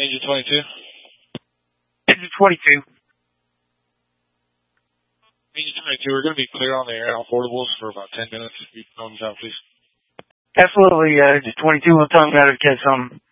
Agent 22. Agent 22. Agent 22, we're going to be clear on the air on portables for about 10 minutes. You can phone us out, please. Absolutely, Agent 22. We'll tell them how to catch some.